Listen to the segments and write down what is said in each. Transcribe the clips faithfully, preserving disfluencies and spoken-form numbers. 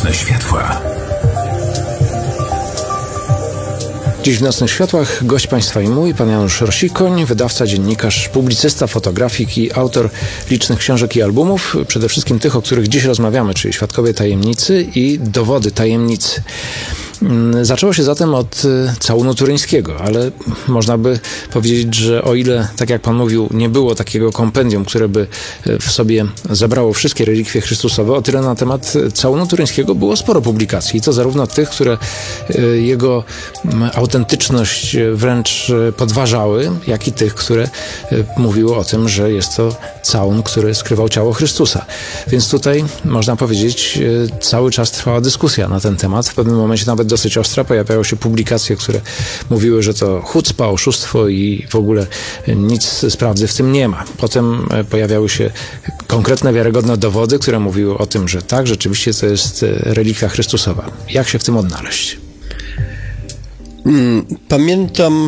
Nocne światła. Dziś w Nocnych Światłach gość Państwa i mój, pan Janusz Rosikoń, wydawca, dziennikarz, publicysta, fotografik i autor licznych książek i albumów, przede wszystkim tych, o których dziś rozmawiamy, czyli Świadkowie Tajemnicy i Dowody Tajemnicy. Zaczęło się zatem od całunu turyńskiego, ale można by powiedzieć, że o ile, tak jak pan mówił, nie było takiego kompendium, które by w sobie zebrało wszystkie relikwie chrystusowe, o tyle na temat całunu turyńskiego było sporo publikacji. I to zarówno tych, które jego autentyczność wręcz podważały, jak i tych, które mówiły o tym, że jest to całun, który skrywał ciało Chrystusa. Więc tutaj, można powiedzieć, cały czas trwała dyskusja na ten temat. W pewnym momencie nawet dosyć ostra. Pojawiały się publikacje, które mówiły, że to chucpa, oszustwo i w ogóle nic z prawdy w tym nie ma. Potem pojawiały się konkretne, wiarygodne dowody, które mówiły o tym, że tak, rzeczywiście to jest relikwia Chrystusowa. Jak się w tym odnaleźć? Pamiętam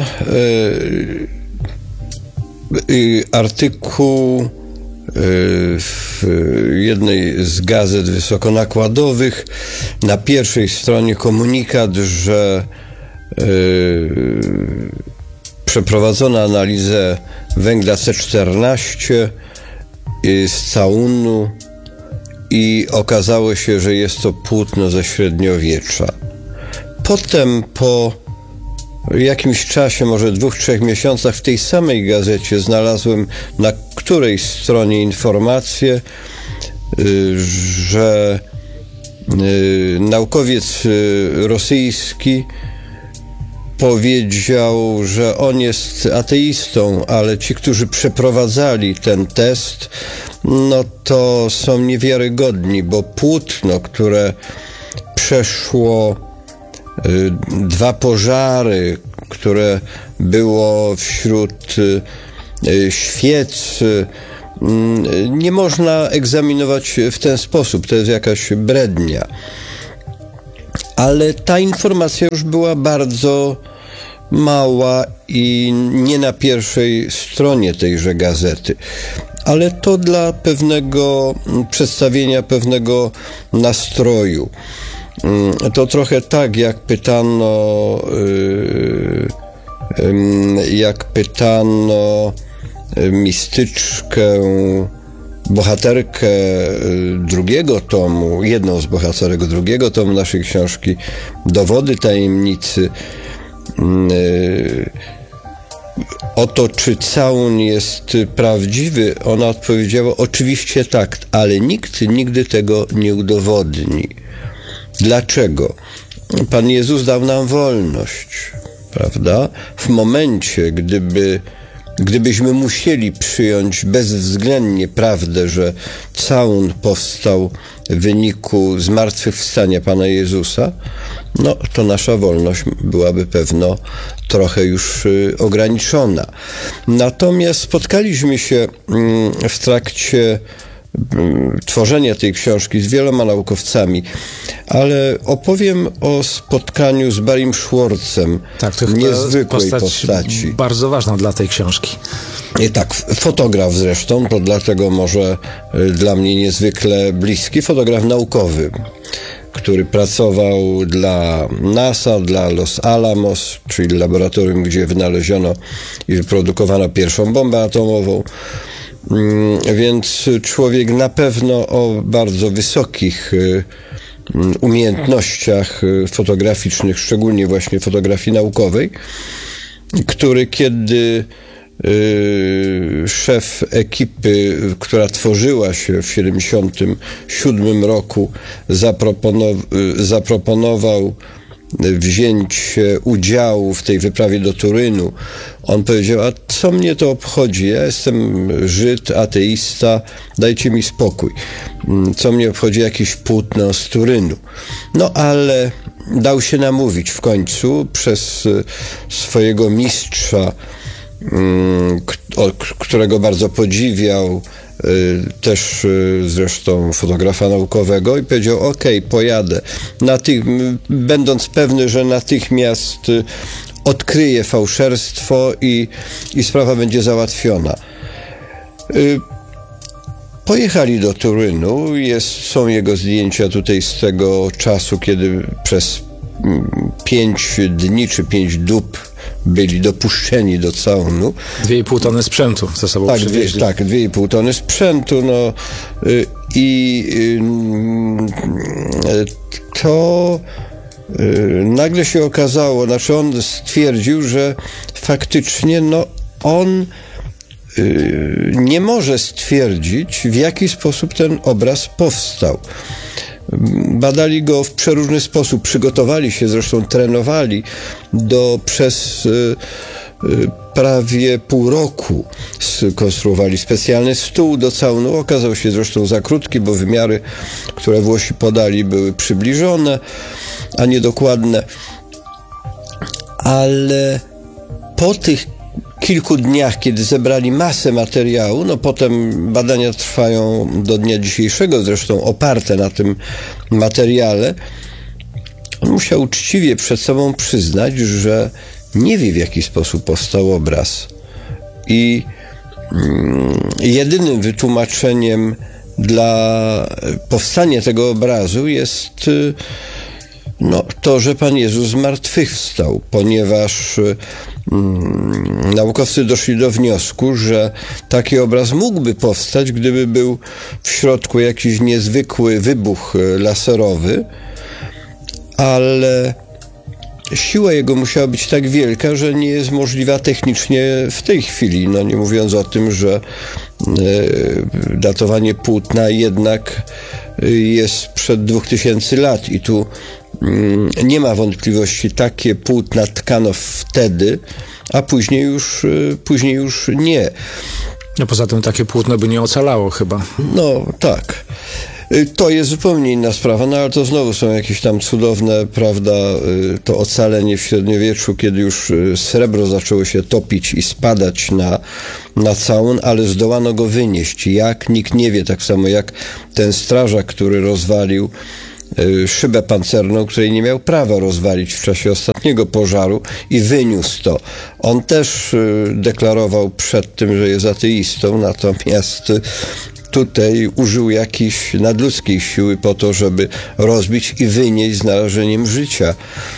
yy, yy, artykuł w jednej z gazet wysokonakładowych, na pierwszej stronie komunikat, że yy, przeprowadzono analizę węgla C czternaście z całunu i okazało się, że jest to płótno ze średniowiecza. Potem po jakimś czasie, może dwóch, trzech miesiącach, w tej samej gazecie znalazłem na którejś stronie informację, że naukowiec rosyjski powiedział, że on jest ateistą, ale ci, którzy przeprowadzali ten test, no to są niewiarygodni, bo płótno, które przeszło dwa pożary, które było wśród świec, nie można egzaminować w ten sposób. To jest jakaś brednia. Ale ta informacja już była bardzo mała i nie na pierwszej stronie tejże gazety. Ale to dla pewnego przedstawienia pewnego nastroju. To trochę tak, jak pytano, jak pytano mistyczkę, bohaterkę drugiego tomu, jedną z bohaterek drugiego tomu naszej książki, Dowody Tajemnicy, o to, czy całun jest prawdziwy. Ona odpowiedziała, oczywiście tak, ale nikt nigdy tego nie udowodni. Dlaczego? Pan Jezus dał nam wolność, prawda? W momencie, gdyby, gdybyśmy musieli przyjąć bezwzględnie prawdę, że całun powstał w wyniku zmartwychwstania Pana Jezusa, no to nasza wolność byłaby pewno trochę już y, ograniczona. Natomiast spotkaliśmy się y, w trakcie tworzenia tej książki z wieloma naukowcami, ale opowiem o spotkaniu z Barrym Schwartzem, tak, to niezwykłej postać postaci. Bardzo ważna dla tej książki. I tak, fotograf zresztą, to dlatego może dla mnie niezwykle bliski, fotograf naukowy, który pracował dla NASA, dla Los Alamos, czyli laboratorium, gdzie wynaleziono i wyprodukowano pierwszą bombę atomową. Więc człowiek na pewno o bardzo wysokich umiejętnościach fotograficznych, szczególnie właśnie fotografii naukowej, który kiedy szef ekipy, która tworzyła się w siedemdziesiątym siódmym roku, zaproponow- zaproponował wzięcie udziału w tej wyprawie do Turynu, on powiedział, a co mnie to obchodzi? Ja jestem Żyd, ateista, dajcie mi spokój. Co mnie obchodzi jakieś płótno z Turynu? No ale dał się namówić w końcu przez swojego mistrza, którego bardzo podziwiał, też zresztą fotografa naukowego, i powiedział, okej, okay, pojadę. Natych, będąc pewny, że natychmiast odkryje fałszerstwo i, i sprawa będzie załatwiona. Pojechali do Turynu, jest, są jego zdjęcia tutaj z tego czasu, kiedy przez pięć dni czy pięć dób byli dopuszczeni do całunu. Dwie i pół tony sprzętu ze sobą tak, przywieźli. Dwie, tak, dwie i pół tony sprzętu, no y, i y, to y, nagle się okazało, znaczy on stwierdził, że faktycznie no on y, nie może stwierdzić, w jaki sposób ten obraz powstał. Badali go w przeróżny sposób, przygotowali się, zresztą trenowali do przez y, y, prawie pół roku. Skonstruowali specjalny stół do całunu. Okazał się zresztą za krótki, bo wymiary, które Włosi podali, były przybliżone, a niedokładne. Ale po tych kilku dniach, kiedy zebrali masę materiału, no potem badania trwają do dnia dzisiejszego, zresztą oparte na tym materiale, on musiał uczciwie przed sobą przyznać, że nie wie, w jaki sposób powstał obraz. I mm, jedynym wytłumaczeniem dla powstania tego obrazu jest no, to, że Pan Jezus zmartwychwstał, ponieważ mm, naukowcy doszli do wniosku, że taki obraz mógłby powstać, gdyby był w środku jakiś niezwykły wybuch laserowy, ale siła jego musiała być tak wielka, że nie jest możliwa technicznie w tej chwili. No nie mówiąc o tym, że y, datowanie płótna jednak jest sprzed dwóch tysięcy lat i tu y, nie ma wątpliwości, takie płótna tkano wtedy, a później już, y, później już nie. No poza tym takie płótno by nie ocalało chyba. No tak. To jest zupełnie inna sprawa, no ale to znowu są jakieś tam cudowne, prawda, to ocalenie w średniowieczu, kiedy już srebro zaczęło się topić i spadać na, na całun, ale zdołano go wynieść. Jak? Nikt nie wie, tak samo jak ten strażak, który rozwalił szybę pancerną, której nie miał prawa rozwalić w czasie ostatniego pożaru i wyniósł to. On też deklarował przed tym, że jest ateistą, natomiast tutaj użył jakiejś nadludzkiej siły po to, żeby rozbić i wynieść z narażeniem życia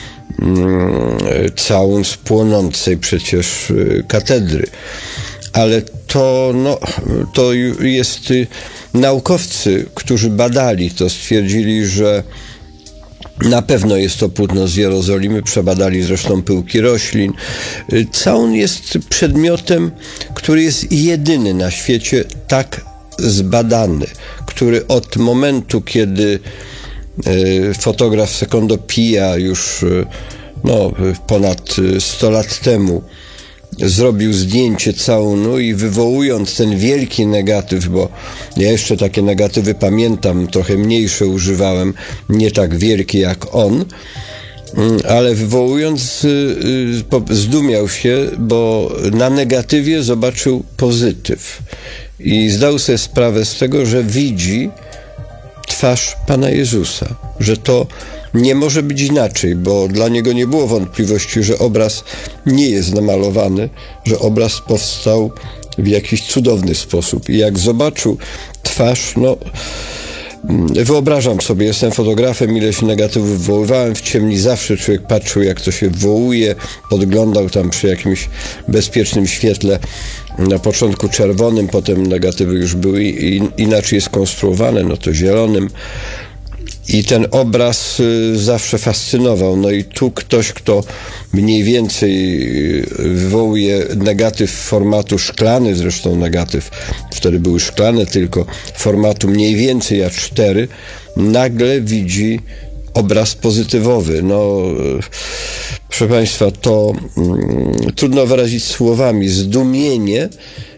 całun z płonącej przecież katedry. Ale to, no, to jest naukowcy, którzy badali to, stwierdzili, że na pewno jest to płótno z Jerozolimy, przebadali zresztą pyłki roślin. Całun jest przedmiotem, który jest jedyny na świecie tak zbadany, który od momentu, kiedy y, fotograf Secondo Pia już y, no, ponad sto lat temu zrobił zdjęcie całunu i wywołując ten wielki negatyw, bo ja jeszcze takie negatywy pamiętam, trochę mniejsze używałem, nie tak wielkie jak on, ale wywołując zdumiał się, bo na negatywie zobaczył pozytyw i zdał sobie sprawę z tego, że widzi twarz Pana Jezusa, że to nie może być inaczej, bo dla niego nie było wątpliwości, że obraz nie jest namalowany, że obraz powstał w jakiś cudowny sposób. I jak zobaczył twarz, no wyobrażam sobie, jestem fotografem, ileś negatywów wywoływałem w ciemni, zawsze człowiek patrzył, jak to się wywołuje, podglądał tam przy jakimś bezpiecznym świetle, na początku czerwonym, potem negatywy już były inaczej skonstruowane, no to zielonym. I ten obraz zawsze fascynował. No i tu ktoś, kto mniej więcej wywołuje negatyw formatu szklany, zresztą negatyw, wtedy były szklane tylko, formatu mniej więcej A cztery, nagle widzi obraz pozytywowy. No, proszę Państwa, to mm, trudno wyrazić słowami zdumienie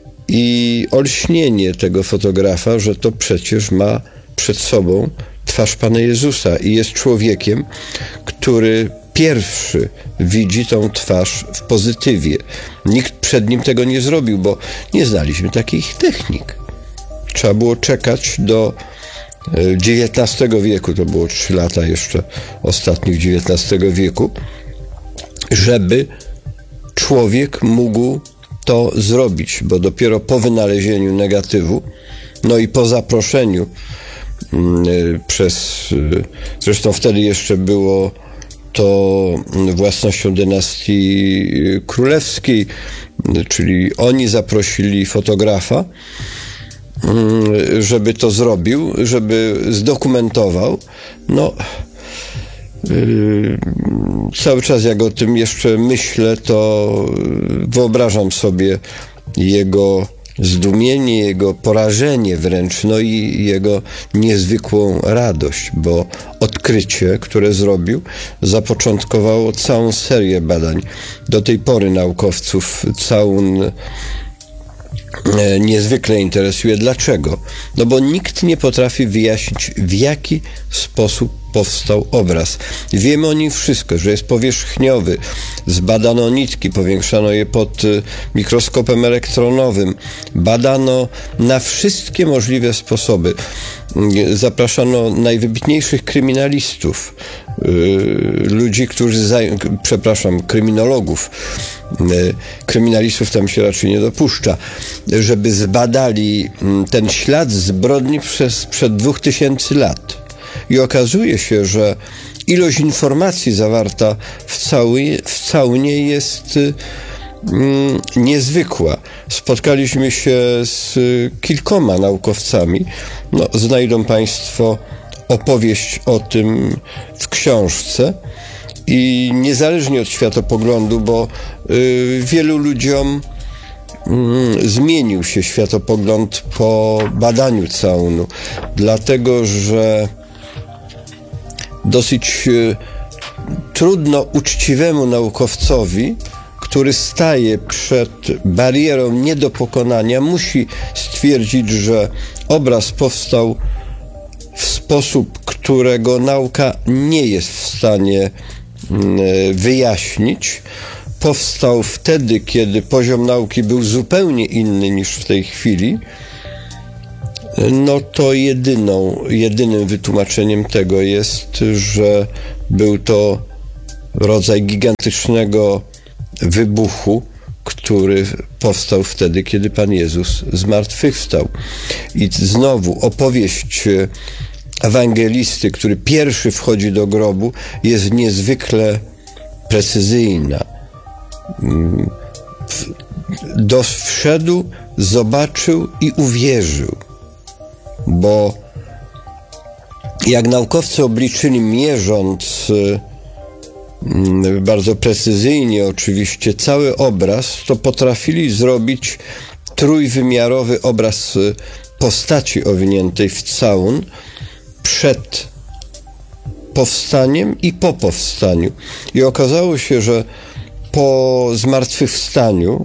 i olśnienie tego fotografa, że to przecież ma przed sobą twarz Pana Jezusa i jest człowiekiem, który pierwszy widzi tą twarz w pozytywie. Nikt przed nim tego nie zrobił, bo nie znaliśmy takich technik. Trzeba było czekać do dziewiętnastego wieku, to było trzy lata jeszcze ostatnich dziewiętnastego wieku, żeby człowiek mógł to zrobić, bo dopiero po wynalezieniu negatywu No i po zaproszeniu przez, zresztą wtedy jeszcze było to własnością dynastii królewskiej, czyli oni zaprosili fotografa, żeby to zrobił, żeby zdokumentował. No, yy, cały czas jak o tym jeszcze myślę, to wyobrażam sobie jego zdumienie, jego porażenie wręcz, no i jego niezwykłą radość, bo odkrycie, które zrobił, zapoczątkowało całą serię badań. Do tej pory naukowców całun niezwykle interesuje. Dlaczego? No bo nikt nie potrafi wyjaśnić, w jaki sposób powstał obraz. Wiemy o nim wszystko, że jest powierzchniowy. Zbadano nitki, powiększano je pod mikroskopem elektronowym. Badano na wszystkie możliwe sposoby. Zapraszano najwybitniejszych kryminalistów, ludzi, którzy, zaj- przepraszam, kryminologów, kryminalistów tam się raczej nie dopuszcza, żeby zbadali ten ślad zbrodni przez, przed dwóch tysięcy lat. I okazuje się, że ilość informacji zawarta w, całej, w całunie jest mm, niezwykła. Spotkaliśmy się z kilkoma naukowcami. No, znajdą Państwo opowieść o tym w książce. I niezależnie od światopoglądu, bo y, wielu ludziom y, zmienił się światopogląd po badaniu całunu, dlatego że dosyć y, trudno uczciwemu naukowcowi, który staje przed barierą nie do pokonania, musi stwierdzić, że obraz powstał w sposób, którego nauka nie jest w stanie wyjaśnić. Powstał wtedy, kiedy poziom nauki był zupełnie inny niż w tej chwili. No to jedyną, jedynym wytłumaczeniem tego jest, że był to rodzaj gigantycznego wybuchu, który powstał wtedy, kiedy Pan Jezus zmartwychwstał. I znowu opowieść ewangelisty, który pierwszy wchodzi do grobu, jest niezwykle precyzyjna. Do, wszedł, zobaczył i uwierzył. Bo jak naukowcy obliczyli, mierząc bardzo precyzyjnie oczywiście cały obraz, to potrafili zrobić trójwymiarowy obraz postaci owiniętej w całun przed powstaniem i po powstaniu. I okazało się, że po zmartwychwstaniu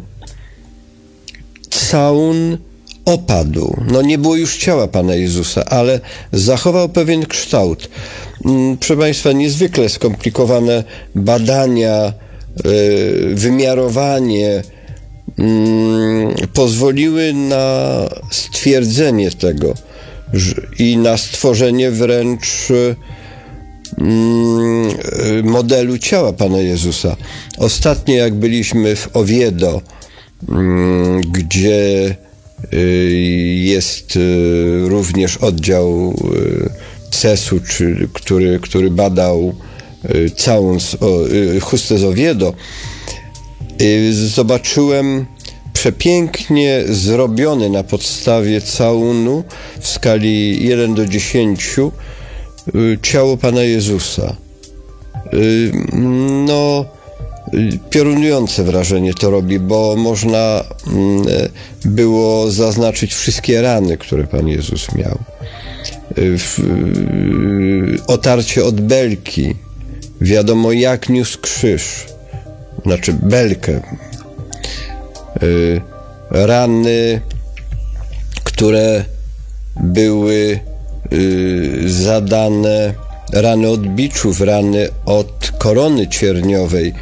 całun opadł. No nie było już ciała Pana Jezusa, ale zachował pewien kształt. Proszę Państwa, niezwykle skomplikowane badania, wymiarowanie pozwoliły na stwierdzenie tego i na stworzenie wręcz modelu ciała Pana Jezusa. Ostatnio jak byliśmy w Oviedo, gdzie jest również oddział cesu, czy, który, który badał całą chustę z Oviedo, zobaczyłem przepięknie zrobiony na podstawie całunu w skali jeden do dziesięciu ciało Pana Jezusa. No, piorunujące wrażenie to robi, bo można było zaznaczyć wszystkie rany, które Pan Jezus miał. Otarcie od belki, wiadomo jak niósł krzyż, znaczy belkę. Rany, które były zadane, rany od biczów, rany od korony cierniowej,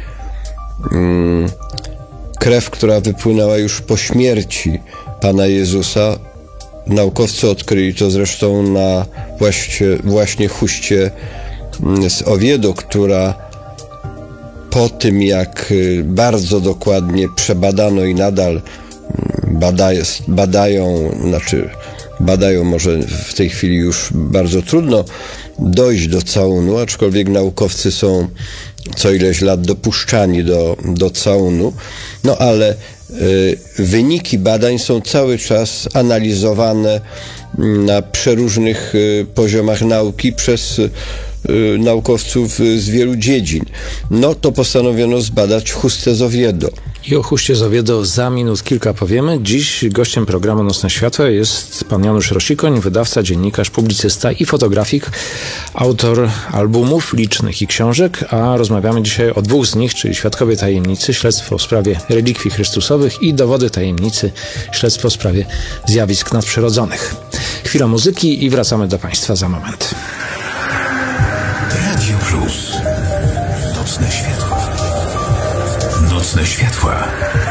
krew, która wypłynęła już po śmierci Pana Jezusa. Naukowcy odkryli to zresztą na właśnie, właśnie chuście z Oviedo, która po tym, jak bardzo dokładnie przebadano i nadal badają, badają znaczy badają, może w tej chwili już bardzo trudno dojść do całunu, aczkolwiek naukowcy są co ileś lat dopuszczani do, do całunu, no ale y, wyniki badań są cały czas analizowane na przeróżnych y, poziomach nauki przez y, naukowców z wielu dziedzin. No to postanowiono zbadać chustę z Oviedo. I o huście z Oviedo za minut kilka powiemy. Dziś gościem programu Nocne Światła jest pan Janusz Rosikoń, wydawca, dziennikarz, publicysta i fotografik, autor albumów licznych i książek, a rozmawiamy dzisiaj o dwóch z nich, czyli Świadkowie Tajemnicy, śledztwo w sprawie relikwii chrystusowych i Dowody Tajemnicy, śledztwo w sprawie zjawisk nadprzyrodzonych. Chwila muzyki i wracamy do państwa za moment. Radio Plus. Nocne światła. Nocne światła.